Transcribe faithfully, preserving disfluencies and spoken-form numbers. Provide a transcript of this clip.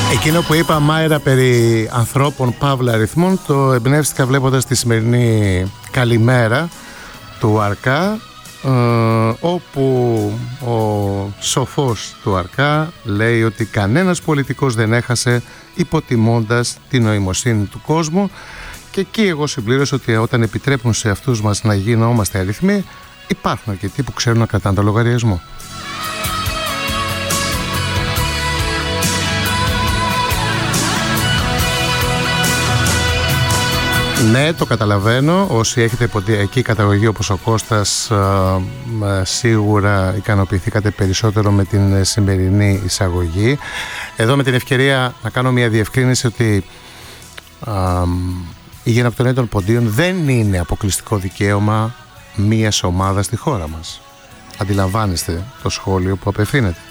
Εκείνο που είπα, Μάιρα, περί ανθρώπων παύλα αριθμών, το εμπνεύστηκα βλέποντας τη σημερινή καλημέρα του Αρκά, ε, όπου ο σοφός του Αρκά λέει ότι κανένας πολιτικός δεν έχασε υποτιμώντας την νοημοσύνη του κόσμου, και εκεί εγώ συμπλήρωσα ότι όταν επιτρέπουν σε αυτούς μας να γινόμαστε αριθμοί, υπάρχουν αρκετοί που ξέρουν να κρατάνε το λογαριασμό. Ναι, το καταλαβαίνω. Όσοι έχετε ποντιακή καταγωγή όπως ο Κώστας, ε, σίγουρα ικανοποιηθήκατε περισσότερο με την σημερινή εισαγωγή. Εδώ με την ευκαιρία να κάνω μια διευκρίνηση ότι ε, η γενοκτονία των ποντίων δεν είναι αποκλειστικό δικαίωμα μίας ομάδας στη χώρα μας. Αντιλαμβάνεστε το σχόλιο που απευθύνεται?